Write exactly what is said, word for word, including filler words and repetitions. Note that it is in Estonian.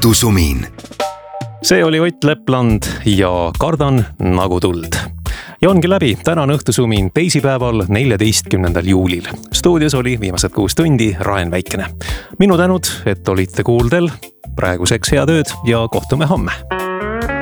õhtusumin. See oli Ott Lepland ja Kardan nagu tuld. Ja ongi läbi tänane õhtusumin teisipäeval, neljateistkümnendal juulil. Stuudios oli viimased kuus tundi Raen Väikene. Minu tänud, et olite kuuldel. Praeguseks head ööd ja kohtume homme.